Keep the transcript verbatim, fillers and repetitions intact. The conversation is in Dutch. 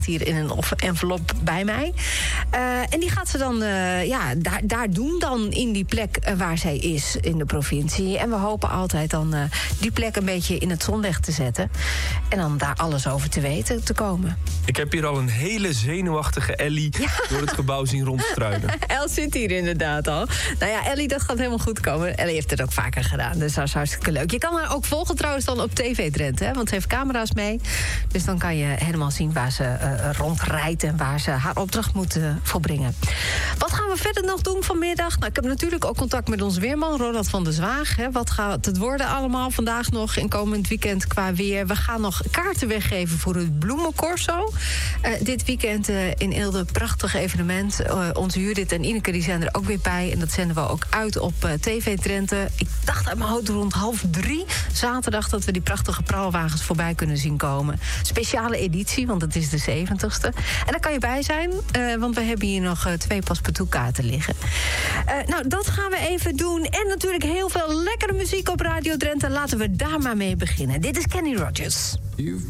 hier in een envelop bij mij. Uh, en die gaat ze dan uh, ja, daar, daar doen dan in die plek uh, waar zij is in de provincie. En we hopen altijd dan uh, die plek een beetje in het zonlicht te zetten. En dan daar alles over te weten te komen. Ik heb hier al een hele zenuwachtige Ellie ja. door het gebouw zien rondstruinen. El zit hier inderdaad al. Nou ja, Ellie, dat gaat helemaal goed komen. Ellie heeft het ook vaker gedaan, dus dat is hartstikke leuk. Je kan haar ook volgen trouwens dan op T V Drenthe, hè, want ze heeft camera's mee. Dus dan kan je helemaal zien waar ze uh, rondrijdt en waar ze haar opdracht moet uh, volbrengen. Wat gaan we verder nog doen vanmiddag? Nou, ik heb natuurlijk ook contact met onze weerman, Ronald van der Zwaag. Hè. Wat gaat het worden allemaal vandaag nog en komend weekend qua weer? We gaan nog kaarten weggeven voor het Bloemencorso. Uh, dit weekend uh, in Eelde, prachtig evenement. Uh, onze Judith en Ineke die zijn er ook weer bij. En dat zenden we ook uit op uh, T V Drenthe. Ik dacht uit mijn hoofd rond half drie zaterdag dat we die prachtige praalwagens voorbij kunnen zien komen. Speciale editie, want het is de zeventigste. En daar kan je bij zijn, uh, want we hebben hier nog uh, twee paspartoutkaarten liggen. Uh, nou, dat gaan we even doen. En natuurlijk heel veel lekkere muziek op Radio Drenthe. Laten we daar maar mee beginnen. Dit is Kenny Rogers. You've